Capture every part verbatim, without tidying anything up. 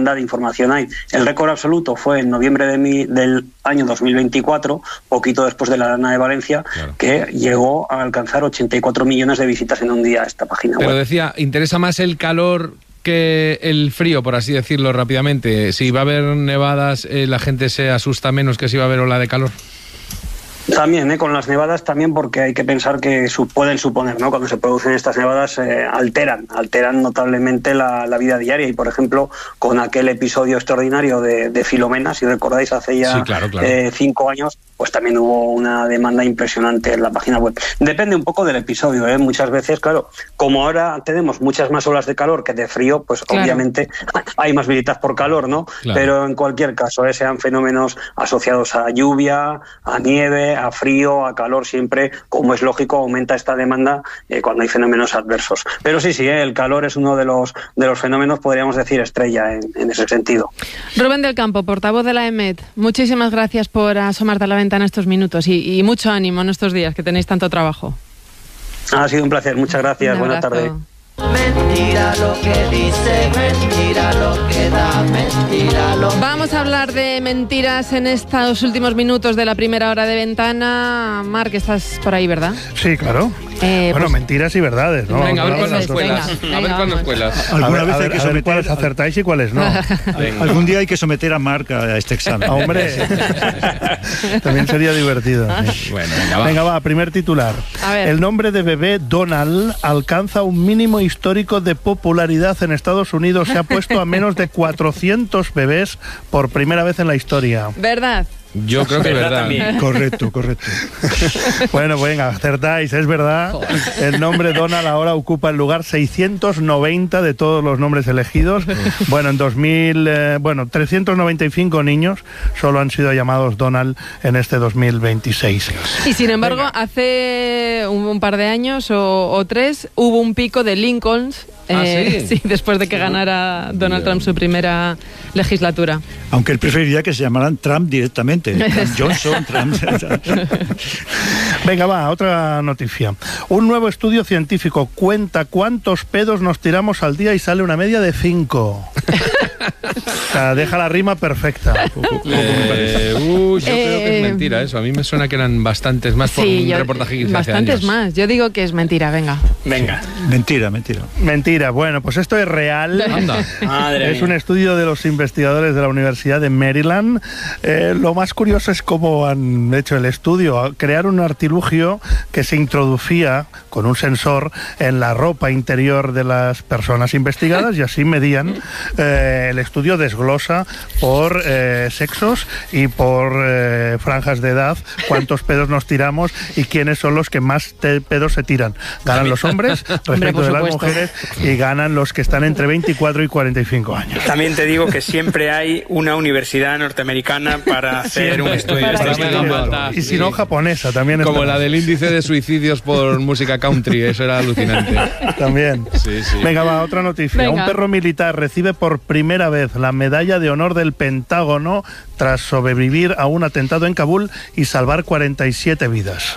demanda de información hay. El récord absoluto fue en noviembre de mi, del año dos mil veinticuatro, poquito después de la Dana de Valencia, claro, que llegó a alcanzar ochenta y cuatro millones de visitas en un día a esta página web. Pero decía, ¿interesa más el calor que el frío, por así decirlo rápidamente? Si va a haber nevadas, eh, la gente se asusta menos que si va a haber ola de calor. También, ¿eh? Con las nevadas también, porque hay que pensar que su, pueden suponer, ¿no? Cuando se producen estas nevadas eh, alteran, alteran notablemente la, la vida diaria. Y, por ejemplo, con aquel episodio extraordinario de, de Filomena, si recordáis, hace ya sí, claro, claro. Eh, cinco años, pues también hubo una demanda impresionante en la página web. Depende un poco del episodio, ¿eh? Muchas veces, claro, como ahora tenemos muchas más olas de calor que de frío, pues claro, obviamente hay más visitas por calor, ¿no? Claro. Pero en cualquier caso, ¿eh? Sean fenómenos asociados a lluvia, a nieve, a frío, a calor, siempre, como es lógico, aumenta esta demanda eh, cuando hay fenómenos adversos. Pero sí, sí, eh, el calor es uno de los de los fenómenos, podríamos decir, estrella en, en ese sentido. Rubén del Campo, portavoz de la E M E T, muchísimas gracias por asomarte a la ventana estos minutos y, y mucho ánimo en estos días que tenéis tanto trabajo. Ha sido un placer, muchas gracias, buenas tardes. Mentira lo que dice, mentira lo que da, mentira lo que... Vamos a hablar de mentiras en estos últimos minutos de la primera hora de ventana. Marc, estás por ahí, ¿verdad? Sí, claro. Eh, bueno, pues... mentiras y verdades, ¿no? Venga, a ver cuándo nos cuelas. A ver cuándo nos cuelas. Alguna vez hay que someter... cuáles acertáis y cuáles no. Algún día hay que someter a Marc a este examen. Hombre, también sería divertido. Bueno, venga, va. Venga, va, primer titular. El nombre de bebé Donald alcanza un mínimo histórico de popularidad en Estados Unidos. Se ha puesto a menos de cuatrocientos bebés por primera vez en la historia. ¿Verdad? Yo creo que es verdad. También. Correcto, correcto. Bueno, venga, acertáis, es verdad. El nombre Donald ahora ocupa el lugar seiscientos noventa de todos los nombres elegidos. Bueno, en dos mil, eh, bueno, trescientos noventa y cinco niños solo han sido llamados Donald en este dos mil veintiséis. Y sin embargo, venga, hace un, un par de años o, o tres hubo un pico de Lincolns. ¿Ah, eh, sí? sí, después de que ganara Donald Trump su primera legislatura. Aunque él preferiría que se llamaran Trump directamente. Trump Johnson, Trump... Venga, va, otra noticia. Un nuevo estudio científico cuenta cuántos pedos nos tiramos al día y sale una media de cinco. O sea, deja la rima perfecta. Eh, uh, yo eh, creo que es mentira eso. A mí me suena que eran bastantes más por sí, un yo, reportaje que hice hace años. Bastantes más. Yo digo que es mentira, venga. Venga. Mentira, mentira. Mentira. Bueno, pues esto es real. Anda. Madre es mía. Un estudio de los investigadores de la Universidad de Maryland. Eh, lo más curioso es cómo han hecho el estudio. Crearon un artilugio que se introducía con un sensor en la ropa interior de las personas investigadas y así medían. Eh, el estudio desglosa por eh, sexos y por eh, franjas de edad cuántos pedos nos tiramos y quiénes son los que más te pedos se tiran. Ganan los hombres respecto Hombre, de las mujeres y ganan los que están entre veinticuatro y cuarenta y cinco años. También te digo que siempre hay una universidad norteamericana para hacer sí, un estudio de este estilo. Y si no, japonesa también. Como está. La del índice de suicidios por música country, eso era alucinante. También. Sí, sí. Venga, va, otra noticia. Venga. Un perro militar recibe por primera vez la medalla de honor del Pentágono tras sobrevivir a un atentado en Kabul y salvar cuarenta y siete vidas.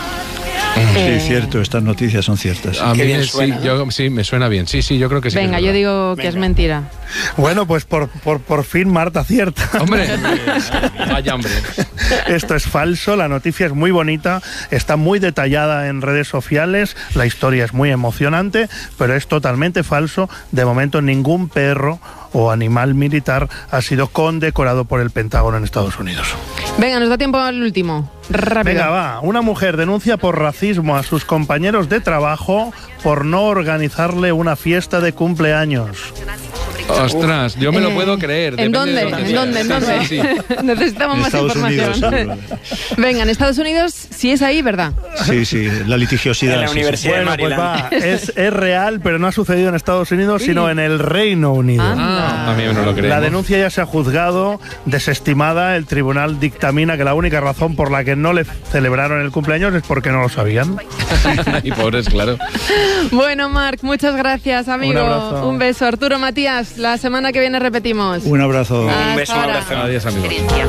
Sí, cierto, estas noticias son ciertas. A mí sí, yo, sí, me suena bien. Sí, sí, yo creo que sí. Venga, que es yo digo que Venga. es mentira. Bueno, pues por, por, por fin Marta acierta. Hombre, vaya hombre. Esto es falso, la noticia es muy bonita, está muy detallada en redes sociales, la historia es muy emocionante, pero es totalmente falso. De momento ningún perro o animal militar ha sido condecorado por el Pentágono en Estados Unidos. Venga, nos da tiempo al último. Rápido. Venga, va. Una mujer denuncia por racismo a sus compañeros de trabajo por no organizarle una fiesta de cumpleaños. Ostras, yo me lo eh, puedo creer. ¿En dónde? ¿En dónde? ¿En dónde? ¿En dónde? Sí, sí. Necesitamos en más Estados información. Unidos, Venga, en Estados Unidos, si es ahí, ¿verdad? Sí, sí, la litigiosidad. En la sí, Universidad sí. de Bueno, pues Maryland. va, es, es real, pero no ha sucedido en Estados Unidos, sí. sino en el Reino Unido. Ah, también no lo creemos. La denuncia ya se ha juzgado, desestimada. El tribunal dictamina que la única razón por la que no le celebraron el cumpleaños es porque no lo sabían. Y pobres, claro. Bueno, Marc, muchas gracias, amigo. Un abrazo. Un beso. Arturo, Matías, la semana que viene repetimos. Un abrazo. Hasta Un beso, un ahora. abrazo. Adiós, amigo.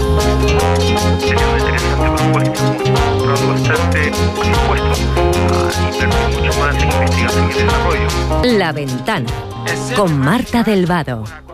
Bastante dispuestos a invertir mucho más en investigación y desarrollo. La Ventana con Marta Del Vado.